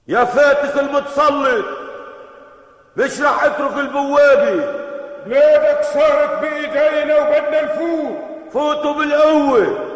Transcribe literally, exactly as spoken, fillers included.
يا فاتك المتسلط، مش راح اترك البوابة. بلادك صارت بإيدينا وبدنا نفوت. فوتوا بالقوة.